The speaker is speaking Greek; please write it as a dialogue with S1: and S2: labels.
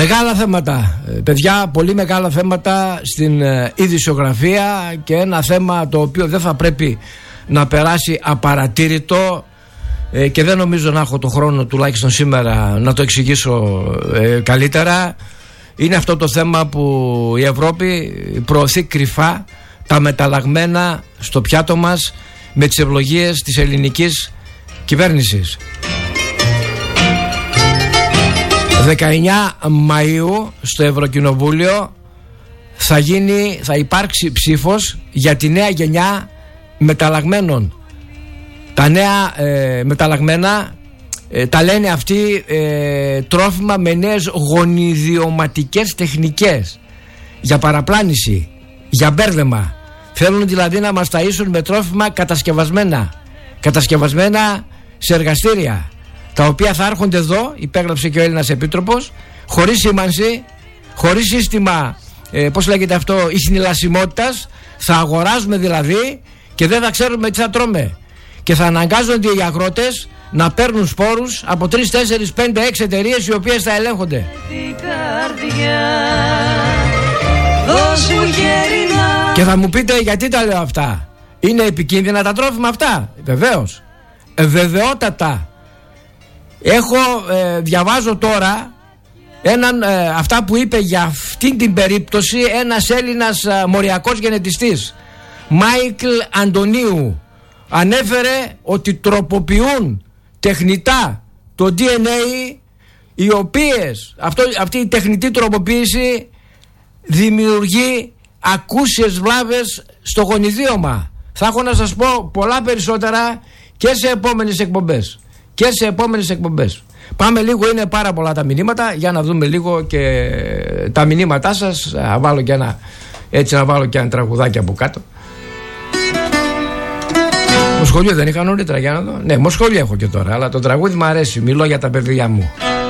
S1: Μεγάλα θέματα, παιδιά, πολύ μεγάλα θέματα στην ειδησιογραφία και ένα θέμα το οποίο δεν θα πρέπει να περάσει απαρατήρητο και δεν νομίζω να έχω το χρόνο τουλάχιστον σήμερα να το εξηγήσω καλύτερα. Είναι αυτό το θέμα που η Ευρώπη προωθεί κρυφά τα μεταλλαγμένα στο πιάτο μας με τις ευλογίες της ελληνικής κυβέρνησης. 19 Μαΐου στο Ευρωκοινοβούλιο θα υπάρξει ψήφος για τη νέα γενιά μεταλλαγμένων. Τα νέα μεταλλαγμένα τα λένε αυτοί τρόφιμα με νέες γονιδιωματικές τεχνικές για παραπλάνηση, για μπέρδεμα. Θέλουν δηλαδή να μας ταΐσουν με τρόφιμα κατασκευασμένα σε εργαστήρια, τα οποία θα έρχονται εδώ, υπέγραψε και ο Έλληνας Επίτροπος, χωρίς σήμανση, χωρίς σύστημα, πώς λέγεται αυτό, ιχνηλασιμότητας. Θα αγοράζουμε δηλαδή και δεν θα ξέρουμε τι θα τρώμε. Και θα αναγκάζονται οι αγρότες να παίρνουν σπόρους από 3, 4, 5, 6 εταιρείες οι οποίες θα ελέγχονται. Και θα μου πείτε γιατί τα λέω αυτά. Είναι επικίνδυνα τα τρόφιμα αυτά? Βεβαίως, βεβαιότατα. Διαβάζω τώρα αυτά που είπε για αυτήν την περίπτωση ένας Έλληνας μοριακός γενετιστής, Μάικλ Αντωνίου. Ανέφερε ότι τροποποιούν τεχνητά το DNA, οι οποίες αυτή η τεχνητή τροποποίηση δημιουργεί ακούσιες βλάβες στο γονιδίωμα. Θα έχω να σας πω πολλά περισσότερα και σε επόμενες εκπομπές. Πάμε λίγο, είναι πάρα πολλά τα μηνύματα, για να δούμε λίγο και τα μηνύματά σας. Να βάλω και ένα τραγουδάκι από κάτω. Μοσχολείο δεν είχα νωρίτερα, για να δω. Ναι, μοσχολείο έχω και τώρα, αλλά το τραγούδι μου αρέσει. Μιλώ για τα παιδιά μου.